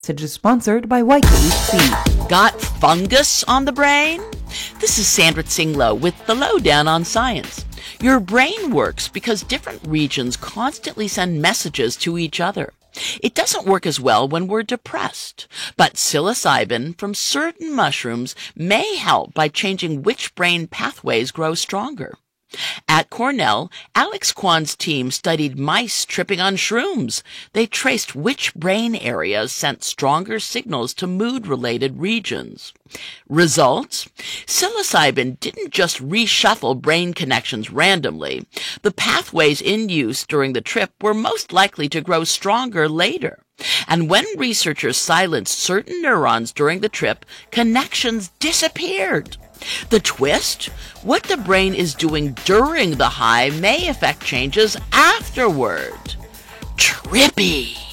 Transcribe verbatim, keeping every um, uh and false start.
message is sponsored by Y K H C. Got fungus on the brain? This is Sandra Tsinglow with the Lowdown on Science. Your brain works because different regions constantly send messages to each other. It doesn't work as well when we're depressed, but psilocybin from certain mushrooms may help by changing which brain pathways grow stronger. At Cornell, Alex Kwan's team studied mice tripping on shrooms. They traced which brain areas sent stronger signals to mood-related regions. Results? Psilocybin didn't just reshuffle brain connections randomly. The pathways in use during the trip were most likely to grow stronger later. And when researchers silenced certain neurons during the trip, connections disappeared. The twist? What the brain is doing during the high may affect changes afterward. Trippy!